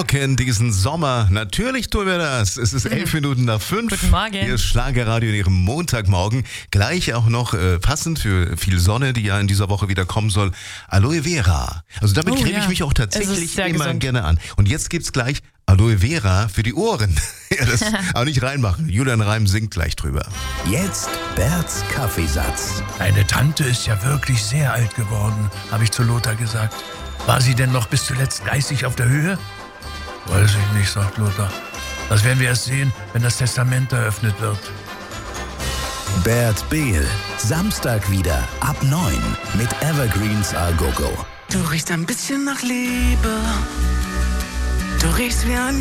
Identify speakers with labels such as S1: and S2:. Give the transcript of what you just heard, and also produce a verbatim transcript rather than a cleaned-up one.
S1: rocken diesen Sommer. Natürlich tun wir das. Es ist elf Minuten nach fünf.
S2: Guten Morgen.
S1: Hier ist Schlagerradio in Ihrem Montagmorgen. Gleich auch noch äh, passend für viel Sonne, die ja in dieser Woche wieder kommen soll. Aloe Vera. Also damit
S2: Oh,
S1: creme
S2: ja.
S1: ich mich auch
S2: Es
S1: tatsächlich
S2: ist sehr
S1: immer
S2: gesund.
S1: gerne an. Und jetzt gibt's gleich Aloe Vera für die Ohren. Ja, das auch nicht reinmachen. Julian Reim singt gleich drüber.
S3: Jetzt Berts Kaffeesatz.
S4: Deine Tante ist ja wirklich sehr alt geworden, habe ich zu Lothar gesagt. War sie denn noch bis zuletzt geistig auf der Höhe? Weiß ich nicht, sagt Lothar. Das werden wir erst sehen, wenn das Testament eröffnet wird.
S3: Bert Behl. Samstag wieder ab neun mit Evergreens A Go Go.
S5: Du riechst ein bisschen nach Liebe. Du riechst wie ein